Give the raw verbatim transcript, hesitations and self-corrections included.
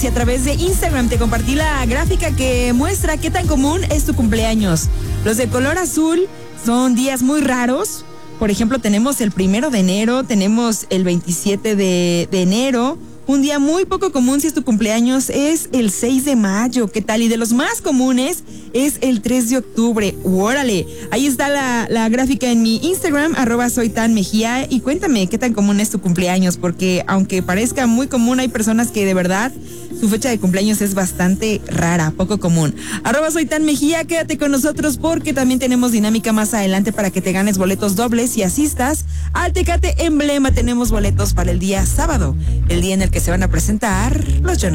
Y a través de Instagram te compartí la gráfica que muestra qué tan común es tu cumpleaños. Los de color azul son días muy raros. Por ejemplo, tenemos el primero de enero, tenemos el veintisiete de, de enero. Un día muy poco común si es tu cumpleaños es el seis de mayo. ¿Qué tal? Y de los más comunes es el tres de octubre. ¡Órale! Ahí está la, la gráfica en mi Instagram, arroba soy tan mejía. Y cuéntame qué tan común es tu cumpleaños, porque aunque parezca muy común, hay personas que de verdad su fecha de cumpleaños es bastante rara, poco común. Arroba soy tan mejía, quédate con nosotros porque también tenemos dinámica más adelante para que te ganes boletos dobles y asistas al Tecate Emblema. Tenemos boletos para el día sábado, el día en el que se van a presentar los Jonas.